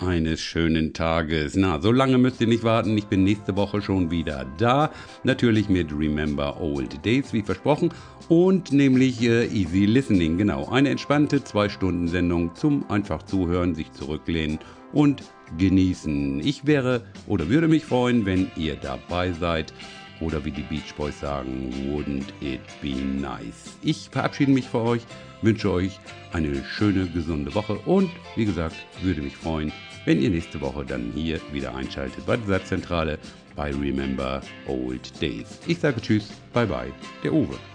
eines schönen Tages. Na, so lange müsst ihr nicht warten. Ich bin nächste Woche schon wieder da. Natürlich mit Remember Old Days, wie versprochen. Und nämlich Easy Listening, genau. Eine entspannte 2-Stunden-Sendung zum einfach zuhören, sich zurücklehnen und genießen. Ich würde mich freuen, wenn ihr dabei seid. Oder wie die Beach Boys sagen, wouldn't it be nice? Ich verabschiede mich für euch, wünsche euch eine schöne, gesunde Woche und, wie gesagt, würde mich freuen, wenn ihr nächste Woche dann hier wieder einschaltet bei der Satzzentrale bei Remember Old Days. Ich sage Tschüss, bye bye, der Uwe.